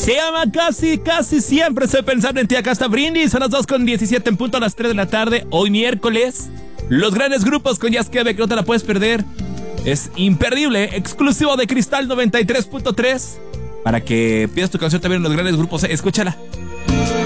Se llama Casi siempre estoy pensando en ti. Acá está Brindis, son las 2:17 en punto, a las 3 de la tarde. Hoy miércoles, los grandes grupos con Jazz Quebec, no te la puedes perder. Es imperdible, exclusivo de Cristal 93.3. Para que pidas tu canción también en los grandes grupos, escúchala.